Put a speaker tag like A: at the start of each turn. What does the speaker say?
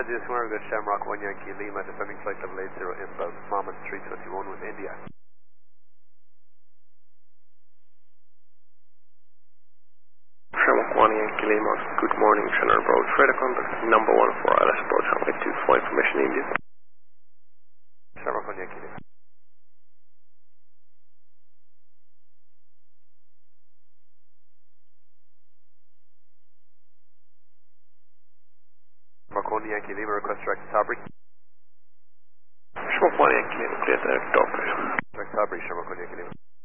A: Apologies, we're good Shamrock 1 Yankee Lima, descending flight level 80 inbound, Moment 321 with India.
B: Shamrock 1 Yankee Lima, good morning, General Road, Freighter contact number 1 for ILS approach runway 2 for information India.
A: Shamrock 1 Yankee Lima. Shamrock 1 Yankee Lima, request direct to Tabri.
B: Shamrock 1 Yankee Lima, clear direct to operation.
A: Direct to Tabri, Shamrock 1 Yankee Lima.